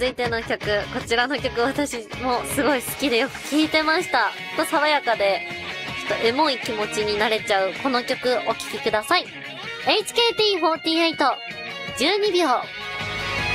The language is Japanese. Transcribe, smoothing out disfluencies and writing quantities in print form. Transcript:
続いての曲、こちらの曲私もすごい好きでよく聴いてました。爽やかで、ちょっとエモい気持ちになれちゃうこの曲お聴きください。HKT48、12秒。